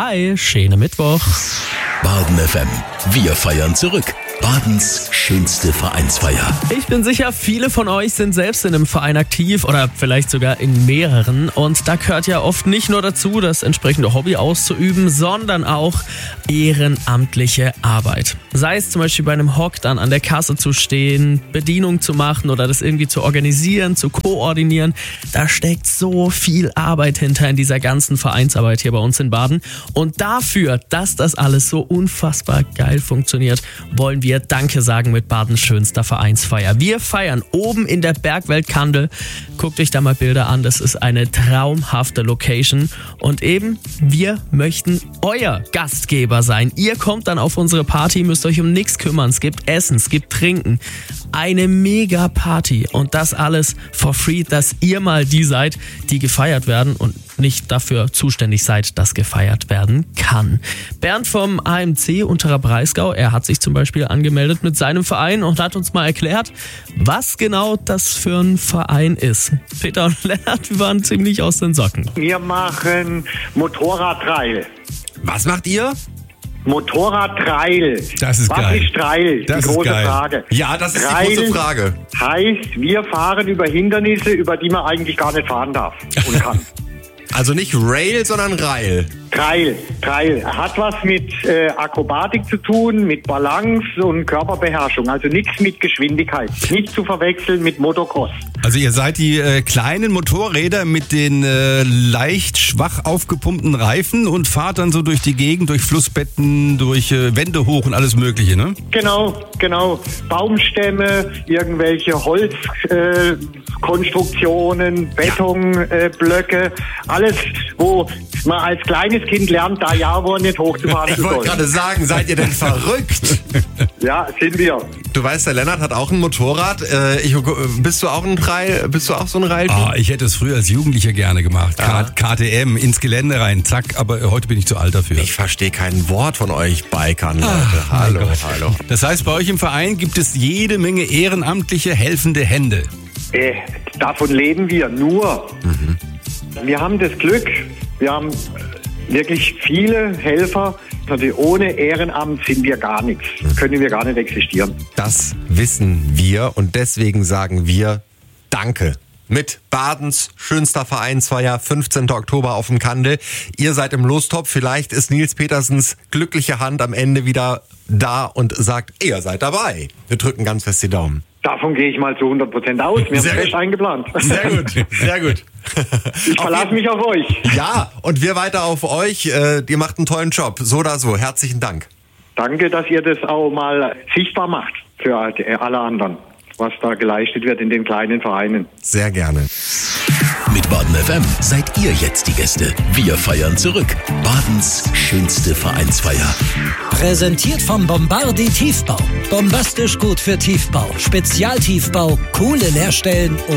Hi, schöne Mittwoch. Baden FM, wir feiern zurück. Badens schönste Vereinsfeier. Ich bin sicher, viele von euch sind selbst in einem Verein aktiv oder vielleicht sogar in mehreren. Und da gehört ja oft nicht nur dazu, das entsprechende Hobby auszuüben, sondern auch ehrenamtliche Arbeit. Sei es zum Beispiel bei einem Hock dann an der Kasse zu stehen, Bedienung zu machen oder das irgendwie zu organisieren, zu koordinieren. Da steckt so viel Arbeit hinter in dieser ganzen Vereinsarbeit hier bei uns in Baden. Und dafür, dass das alles so unfassbar geil funktioniert, wollen wir Danke sagen mit Badens schönster Vereinsfeier. Wir feiern oben in der Bergwelt Kandel. Guckt euch da mal Bilder an, das ist eine traumhafte Location. Und eben, wir möchten euer Gastgeber sein. Ihr kommt dann auf unsere Party, müsst euch um nichts kümmern. Es gibt Essen, es gibt Trinken. Eine mega Party und das alles for free, dass ihr mal die seid, die gefeiert werden und nicht dafür zuständig seid, dass gefeiert werden kann. Bernd vom AMC Unterer Breisgau, er hat sich zum Beispiel angemeldet mit seinem Verein und hat uns mal erklärt, was genau das für ein Verein ist. Peter und Lennart, wir waren ziemlich aus den Socken. Wir machen Motorradtrail. Was macht ihr? Motorradtrail. Das ist geil. Was ist Trail? Das die ist große geil. Frage. Ja, das ist Trail die große Frage. Heißt, wir fahren über Hindernisse, über die man eigentlich gar nicht fahren darf und kann. Also nicht Rail, sondern Rail. Trail. Hat was mit Akrobatik zu tun, mit Balance und Körperbeherrschung. Also nichts mit Geschwindigkeit. Nicht zu verwechseln mit Motocross. Also ihr seid die kleinen Motorräder mit den leicht schwach aufgepumpten Reifen und fahrt dann so durch die Gegend, durch Flussbetten, durch Wände hoch und alles Mögliche, ne? Genau. Baumstämme, irgendwelche Holzkonstruktionen, Betonblöcke, alles, wo man als kleines Kind lernt, da ja wohl nicht hochzufahren Ich zu wollte sollen. gerade sagen, seid ihr denn verrückt? Ja, sind wir. Du weißt, der Lennart hat auch ein Motorrad. Bist du auch so ein Rail? Ich hätte es früher als Jugendlicher gerne gemacht. Ja. KTM, ins Gelände rein, zack, aber heute bin ich zu alt dafür. Ich verstehe kein Wort von euch Bikern, Leute. Hallo. Das heißt, bei euch im Verein gibt es jede Menge ehrenamtliche, helfende Hände. Davon leben wir nur. Wir haben das Glück, wir haben wirklich viele Helfer. Also ohne Ehrenamt sind wir gar nichts, können wir gar nicht existieren. Das wissen wir und deswegen sagen wir Danke. Mit Badens schönster Vereinsfeier, 15. Oktober auf dem Kandel. Ihr seid im Lostopf. Vielleicht ist Nils Petersens glückliche Hand am Ende wieder da und sagt, ihr seid dabei. Wir drücken ganz fest die Daumen. Davon gehe ich mal zu 100% aus. Wir haben es fest eingeplant. Sehr gut. Ich verlasse mich auf euch. Ja, und wir weiter auf euch. Ihr macht einen tollen Job. So oder so. Herzlichen Dank. Danke, dass ihr das auch mal sichtbar macht für alle anderen, was da geleistet wird in den kleinen Vereinen. Sehr gerne. Mit Baden FM seid ihr jetzt die Gäste. Wir feiern zurück. Badens schönste Vereinsfeier. Präsentiert vom Bombardi Tiefbau. Bombastisch gut für Tiefbau. Spezialtiefbau, coole Leerstellen und